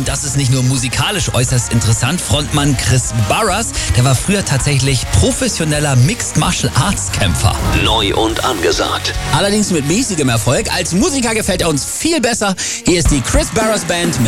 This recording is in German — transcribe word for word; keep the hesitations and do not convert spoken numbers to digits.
das ist nicht nur musikalisch äußerst interessant. Frontmann Chris Barras, der war früher tatsächlich professioneller Mixed Martial Arts Kämpfer. Neu und angesagt. Allerdings mit mäßigem Erfolg. Als Musiker gefällt er uns viel besser. Hier ist die Chris Barras Band mit